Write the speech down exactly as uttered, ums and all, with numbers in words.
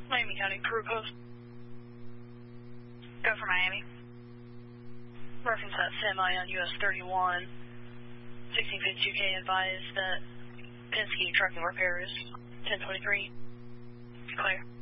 Miami County Crew Post. Go for Miami. Reference that semi on U S thirty-one. sixteen fifty-two K advised that Penske Trucking Repairs ten twenty-three. Clear.